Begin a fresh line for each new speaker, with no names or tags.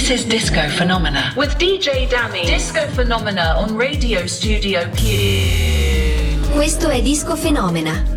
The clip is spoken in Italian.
This is Disco Phenomena with DJ Dammy. Disco Phenomena on Radio Studio Q.
Questo è Disco Phenomena.